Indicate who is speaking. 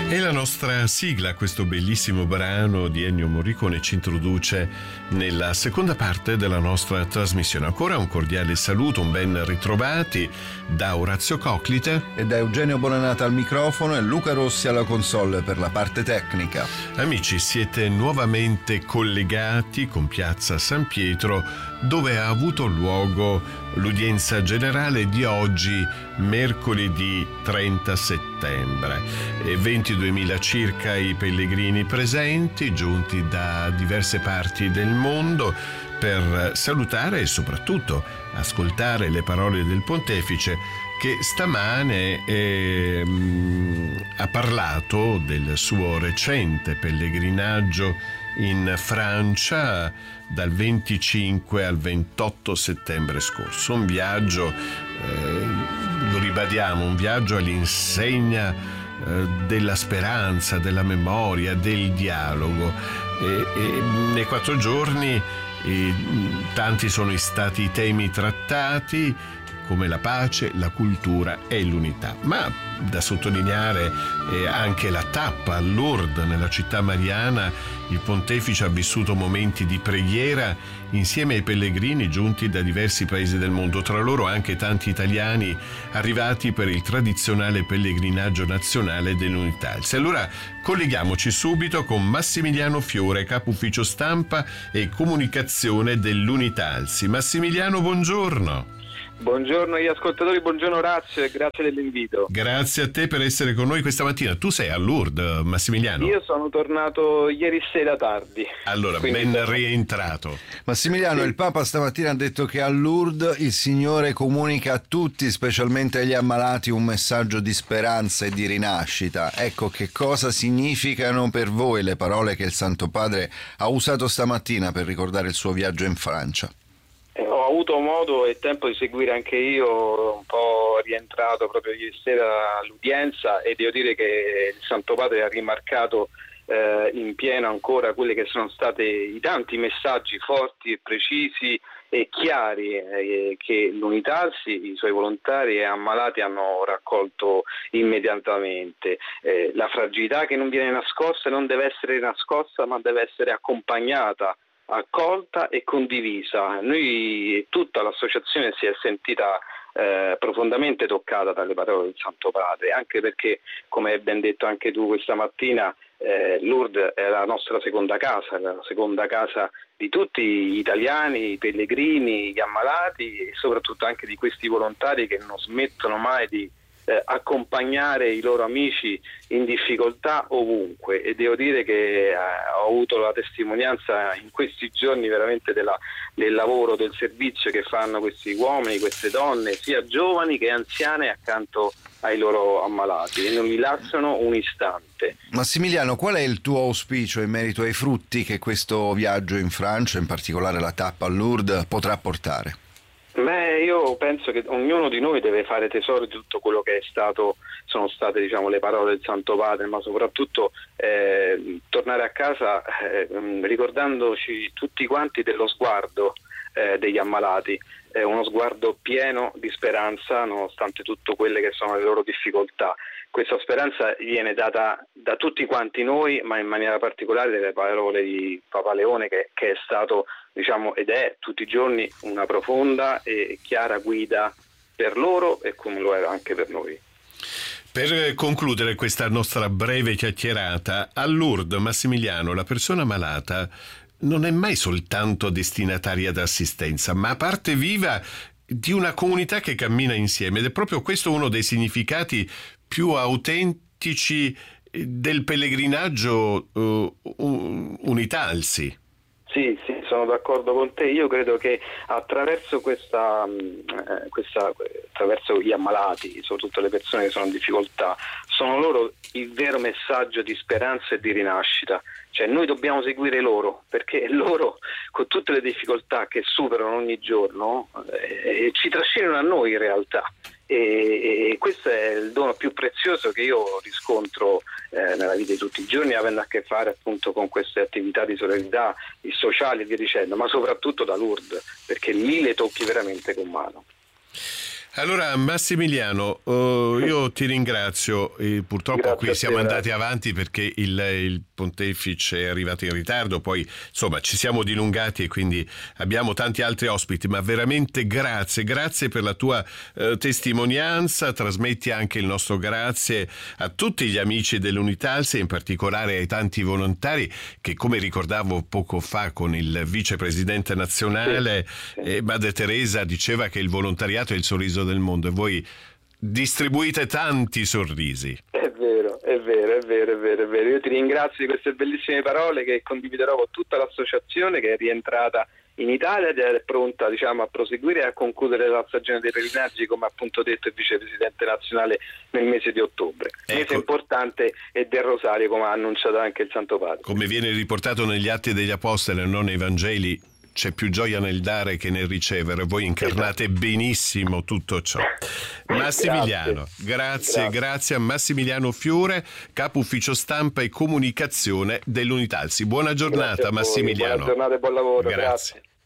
Speaker 1: E la nostra sigla, questo bellissimo brano di Ennio Morricone, ci introduce nella seconda parte della nostra trasmissione. Ancora un cordiale saluto, un ben ritrovati da Orazio Coclite
Speaker 2: e da Eugenio Bonanata al microfono e Luca Rossi alla console per la parte tecnica.
Speaker 1: Amici, siete nuovamente collegati con Piazza San Pietro, dove ha avuto luogo l'udienza generale di oggi, mercoledì 30 settembre. 22.000 circa i pellegrini presenti, giunti da diverse parti del mondo per salutare e soprattutto ascoltare le parole del pontefice, che stamane ha parlato del suo recente pellegrinaggio in Francia dal 25 al 28 settembre scorso. Un viaggio, lo ribadiamo, un viaggio all'insegna della speranza, della memoria, del dialogo. E nei 4 giorni tanti sono stati i temi trattati, come la pace, la cultura e l'unità. Ma da sottolineare anche la tappa a Lourdes, nella città mariana. Il pontefice ha vissuto momenti di preghiera insieme ai pellegrini giunti da diversi paesi del mondo, tra loro anche tanti italiani arrivati per il tradizionale pellegrinaggio nazionale dell'Unitalsi. Allora colleghiamoci subito con Massimiliano Fiore, capo ufficio stampa e comunicazione dell'Unitalsi. Massimiliano, buongiorno.
Speaker 3: Buongiorno agli ascoltatori, buongiorno Orazio e grazie dell'invito.
Speaker 1: Grazie a te per essere con noi questa mattina. Tu sei a Lourdes, Massimiliano?
Speaker 3: Io sono tornato ieri sera tardi.
Speaker 1: Allora, ben rientrato.
Speaker 2: Massimiliano, sì. Il Papa stamattina ha detto che a Lourdes il Signore comunica a tutti, specialmente agli ammalati, un messaggio di speranza e di rinascita. Ecco, che cosa significano per voi le parole che il Santo Padre ha usato stamattina per ricordare il suo viaggio in Francia?
Speaker 3: Ho avuto modo e tempo di seguire anche io, un po' rientrato proprio ieri sera all'udienza, e devo dire che il Santo Padre ha rimarcato in pieno ancora quelli che sono stati i tanti messaggi forti e precisi e chiari che l'Unitalsi, i suoi volontari e ammalati hanno raccolto immediatamente. La fragilità che non viene nascosta non deve essere nascosta, ma deve essere accompagnata, accolta e condivisa. Noi, tutta l'associazione si è sentita profondamente toccata dalle parole del Santo Padre, anche perché, come hai ben detto anche tu questa mattina, Lourdes è la nostra seconda casa, è la seconda casa di tutti gli italiani, i pellegrini, gli ammalati e soprattutto anche di questi volontari che non smettono mai di accompagnare i loro amici in difficoltà ovunque. E devo dire che ho avuto la testimonianza in questi giorni veramente del lavoro, del servizio che fanno questi uomini, queste donne, sia giovani che anziane, accanto ai loro ammalati, e non li lasciano un istante.
Speaker 2: Massimiliano, qual è il tuo auspicio in merito ai frutti che questo viaggio in Francia, in particolare la tappa a Lourdes, potrà portare?
Speaker 3: Io penso che ognuno di noi deve fare tesoro di tutto quello che sono state le parole del Santo Padre, ma soprattutto tornare a casa ricordandoci tutti quanti dello sguardo degli ammalati, uno sguardo pieno di speranza nonostante tutto quelle che sono le loro difficoltà. Questa speranza viene data da tutti quanti noi, ma in maniera particolare dalle parole di Papa Leone, che è stato ed è tutti i giorni una profonda e chiara guida per loro, e come lo era anche per noi.
Speaker 1: Per concludere questa nostra breve chiacchierata, a Lourdes, Massimiliano, la persona malata non è mai soltanto destinataria d'assistenza, ma parte viva di una comunità che cammina insieme, ed è proprio questo uno dei significati più autentici del pellegrinaggio Unitalsi.
Speaker 3: Sì, sono d'accordo con te. Io credo che attraverso attraverso gli ammalati, soprattutto le persone che sono in difficoltà, sono loro il vero messaggio di speranza e di rinascita. Cioè, noi dobbiamo seguire loro, perché loro, con tutte le difficoltà che superano ogni giorno, ci trascinano a noi in realtà. E questo è il dono più prezioso che io riscontro nella vita di tutti i giorni, avendo a che fare appunto con queste attività di solidarietà, sociali e via dicendo, ma soprattutto da Lourdes, perché lì le tocchi veramente con mano.
Speaker 1: Allora Massimiliano, io ti ringrazio, purtroppo
Speaker 3: Grazie
Speaker 1: qui
Speaker 3: a
Speaker 1: siamo
Speaker 3: te,
Speaker 1: andati avanti perché il pontefice è arrivato in ritardo, poi insomma ci siamo dilungati e quindi abbiamo tanti altri ospiti, ma veramente grazie per la tua testimonianza, trasmetti anche il nostro grazie a tutti gli amici dell'Unitalsi e in particolare ai tanti volontari che, come ricordavo poco fa con il vicepresidente nazionale, Madre Teresa diceva che il volontariato è il sorriso del mondo e voi distribuite tanti sorrisi.
Speaker 3: È vero, è vero, è vero, è vero, è vero. Io ti ringrazio di queste bellissime parole che condividerò con tutta l'associazione che è rientrata in Italia ed è pronta, diciamo, a proseguire e a concludere la stagione dei pellegrinaggi, come appunto detto il vicepresidente nazionale nel mese di ottobre.
Speaker 1: Ecco.
Speaker 3: Mese importante e del Rosario, come ha annunciato anche il Santo Padre.
Speaker 1: Come viene riportato negli Atti degli Apostoli e non nei Vangeli, c'è più gioia nel dare che nel ricevere. Voi incarnate benissimo tutto ciò. Massimiliano, grazie a Massimiliano Fiore, capo ufficio stampa e comunicazione dell'Unitalsi. Buona giornata, Massimiliano.
Speaker 3: Buona giornata e buon lavoro.
Speaker 1: Grazie.